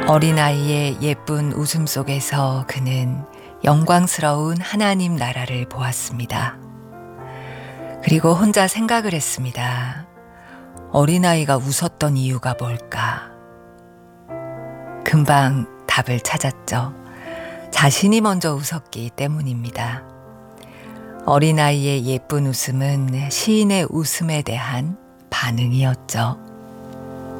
어린아이의 예쁜 웃음 속에서 그는 영광스러운 하나님 나라를 보았습니다. 그리고 혼자 생각을 했습니다. 어린아이가 웃었던 이유가 뭘까? 금방 답을 찾았죠. 자신이 먼저 웃었기 때문입니다. 어린아이의 예쁜 웃음은 시인의 웃음에 대한 반응이었죠.